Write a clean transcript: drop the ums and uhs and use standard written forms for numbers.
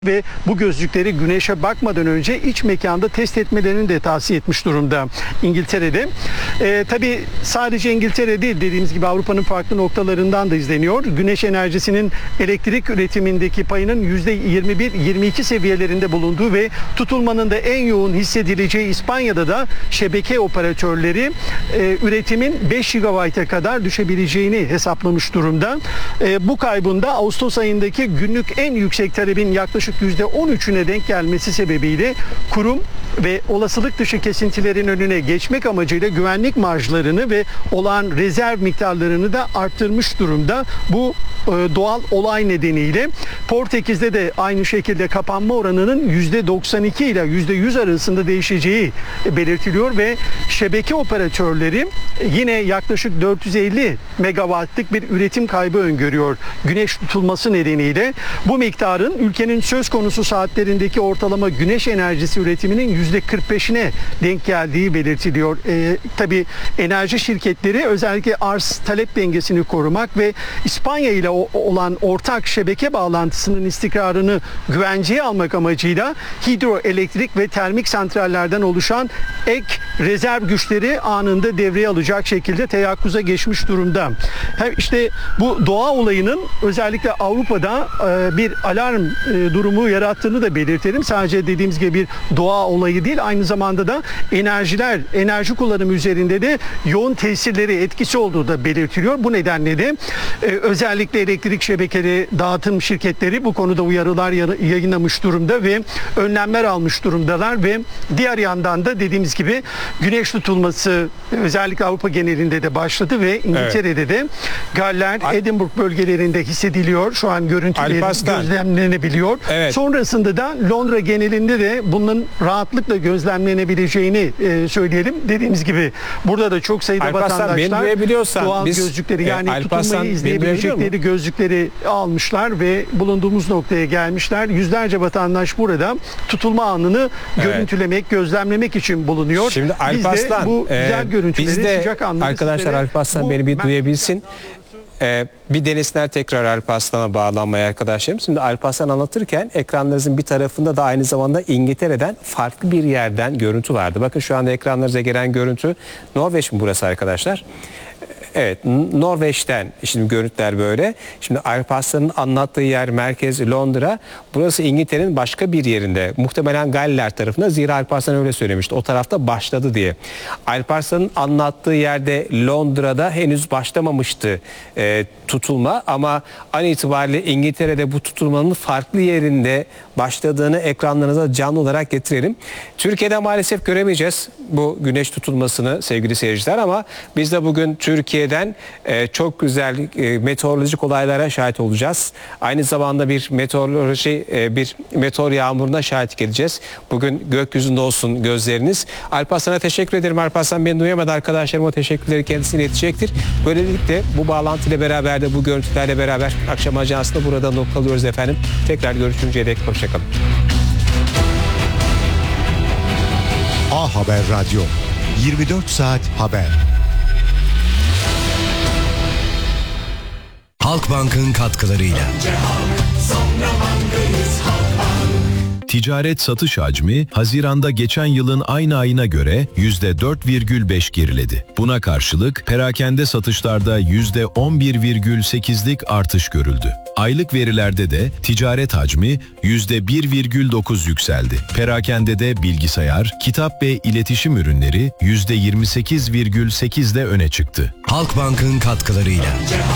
ve bu gözlükleri güneşe bakmadan önce iç mekanda test etmelerini de tavsiye etmiş durumda İngiltere'de. Tabii sadece İngiltere değil, dediğimiz gibi Avrupa'nın farklı noktalarından da izleniyor. Güneş enerjisinin elektrik üretimindeki payının %21-22 seviyelerinde bulunduğu ve tutulmanın da en yoğun hissedileceği İspanya'da da şebeke operatörleri üretimin 5 GW'a kadar düşebileceğini hesaplamış durumda. Bu kaybında Ağustos ayındaki günlük en yüksek talebin yaklaşık %13'üne denk gelmesi sebebiyle kurum ve olasılık dışı kesintilerin önüne geçmek amacıyla güvenlik marjlarını ve olağan rezerv miktarlarını da arttırmış durumda. Bu doğal olay nedeniyle Portekiz'de de aynı şekilde kapanma oranının %92 ile %100 arasında değişeceği belirtiliyor ve şebeke operatörleri yine yaklaşık 450 megawattlık bir üretim kaybı öngörüyor güneş tutulması nedeniyle. Bu miktarın ülkenin söz konusu saatlerindeki ortalama güneş enerjisi üretiminin %45'ine denk geldiği belirtiliyor. Tabii enerji şirketleri özellikle arz talep dengesini korumak ve İspanya ile olan ortak şebeke bağlantısının istikrarını güvenceye almak amacıyla hidroelektrik ve termik santrallerden oluşan ek rezerv güçleri anında devreye alacak şekilde teyakkuza geçmiş durumda. İşte bu doğa olayının özellikle Avrupa'da bir alarm durumu yarattığını da belirtelim. Sadece dediğimiz gibi bir doğa olayı değil, aynı zamanda da enerji kullanımı üzerinde de yoğun tesirleri, etkisi olduğu da belirtiliyor. Bu nedenle de özellikle elektrik şebekeleri, dağıtım şirketleri bu konuda uyarılar yayınlamış durumda ve önlemler almış durumdalar ve diğer yandan da dediğimiz gibi güneş tutulması özellikle Avrupa genelinde de başladı ve İngiltere'de de Galler, Edinburgh bölgelerinde hissediliyor. Şu an görüntüleri gözlemlenebiliyor. Evet. Sonrasında da Londra genelinde de bunun rahatlıkla gözlemlenebileceğini söyleyelim. Dediğimiz gibi burada da çok sayıda vatandaşlar doğal gözlükleri yani tutulmayı izleyebilecekleri gözlükleri almışlar ve bulunduğumuz noktaya gelmişler. Yüzlerce vatandaş burada tutulma anını görüntülemek, gözlemlemek için bulunuyor. Şimdi Alparslan, bu güzel görüntüleri sıcak anları arkadaşlar Alparslan beni bir duyabilsin. Bir denesinler tekrar Alparslan'a bağlanmaya arkadaşlarım. Şimdi Alparslan anlatırken ekranlarınızın bir tarafında da aynı zamanda İngiltere'den farklı bir yerden görüntü vardı. Bakın şu anda ekranlarınıza gelen görüntü Norveç mi burası arkadaşlar? Evet, Norveç'ten şimdi görüntüler böyle. Şimdi Alparslan'ın anlattığı yer merkez Londra. Burası İngiltere'nin başka bir yerinde. Muhtemelen Galler tarafında. Zira Alparslan öyle söylemişti. O tarafta başladı diye. Alparslan'ın anlattığı yerde Londra'da henüz başlamamıştı tutulma. Ama an itibariyle İngiltere'de bu tutulmanın farklı yerinde başladığını ekranlarınıza canlı olarak getirelim. Türkiye'de maalesef göremeyeceğiz bu güneş tutulmasını sevgili seyirciler ama biz de bugün Türkiye'den çok güzel meteorolojik olaylara şahit olacağız. Aynı zamanda bir meteor yağmuruna şahitlik edeceğiz. Bugün gökyüzünde olsun gözleriniz. Alparslan'a teşekkür ederim. Alparslan beni duyamadı. Arkadaşlarıma teşekkürleri kendisine iletecektir. Böylelikle bu bağlantıyla beraber de bu görüntülerle beraber akşam ajansında burada noktalıyoruz efendim. Tekrar görüşünceye dek hoşçakalın. A Haber Radyo 24 saat haber. Halkbank'ın katkılarıyla. Ticaret satış hacmi Haziran'da geçen yılın aynı ayına göre %4,5 geriledi. Buna karşılık perakende satışlarda %11,8'lik artış görüldü. Aylık verilerde de ticaret hacmi %1,9 yükseldi. Perakendede bilgisayar, kitap ve iletişim ürünleri %28,8'de öne çıktı. Halkbank'ın katkılarıyla.